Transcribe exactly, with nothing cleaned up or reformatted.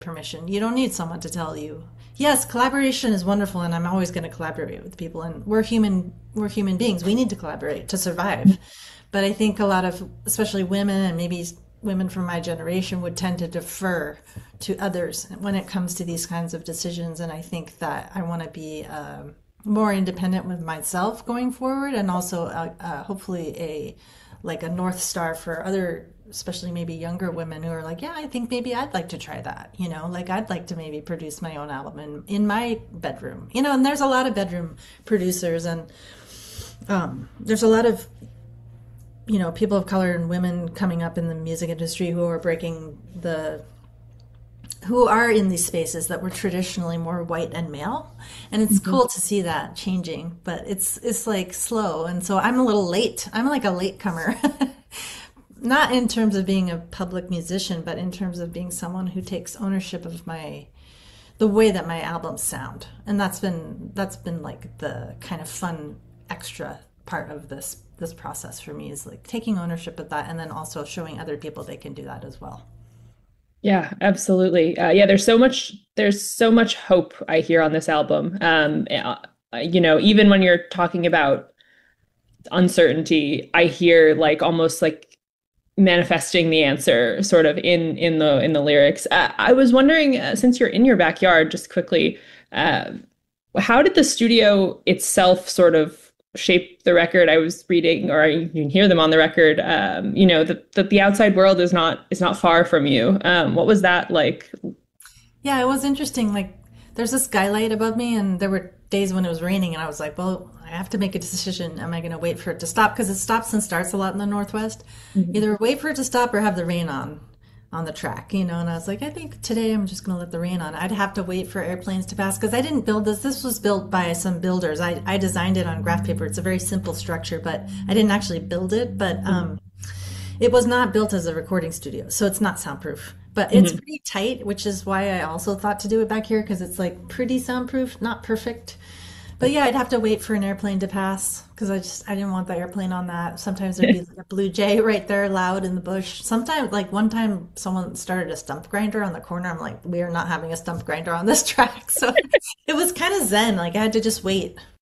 permission. You don't need someone to tell you. Yes, collaboration is wonderful, and I'm always going to collaborate with people. And we're human, we're human beings. We need to collaborate to survive. But I think a lot of, especially women and maybe women from my generation, would tend to defer to others when it comes to these kinds of decisions. And I think that I want to be um, more independent with myself going forward, and also uh, uh, hopefully a like a North Star for other, especially maybe younger women who are like, yeah, I think maybe I'd like to try that. You know, like I'd like to maybe produce my own album in, in my bedroom, you know, and there's a lot of bedroom producers, and um, there's a lot of, you know, people of color and women coming up in the music industry who are breaking the who are in these spaces that were traditionally more white and male, and it's Mhm. cool to see that changing, but it's it's like slow, and so I'm a little late. I'm like a latecomer. Not in terms of being a public musician, but in terms of being someone who takes ownership of my the way that my albums sound. And that's been that's been like the kind of fun extra part of this this process for me, is like taking ownership of that, and then also showing other people they can do that as well. Yeah, absolutely. Uh, yeah, there's so much there's so much hope I hear on this album. Um, uh, you know, even when you're talking about uncertainty, I hear like almost like manifesting the answer sort of in in the in the lyrics. Uh, I was wondering, uh, since you're in your backyard, just quickly, uh, how did the studio itself sort of shape the record? I was reading, or you can hear them on the record. Um, you know that that the outside world is not is not far from you. Um, what was that like? Yeah, it was interesting. Like, there's a skylight above me, and there were days when it was raining, and I was like, well, I have to make a decision. Am I going to wait for it to stop? Because it stops and starts a lot in the Northwest. Mhm. Either wait for it to stop or have the rain on on the track, you know. And I was like, I think today I'm just going to let the rain on. I'd have to wait for airplanes to pass because I didn't build this. This was built by some builders. I, I designed it on graph paper. It's a very simple structure, but I didn't actually build it. But um, it was not built as a recording studio, so it's not soundproof. But it's Mhm. pretty tight, which is why I also thought to do it back here, because it's like pretty soundproof, not perfect. But yeah, I'd have to wait for an airplane to pass because I just I didn't want the airplane on that. Sometimes there'd be like a blue jay right there loud in the bush. Sometimes, like one time, someone started a stump grinder on the corner. I'm like, we are not having a stump grinder on this track. So it was kind of zen. Like I had to just wait.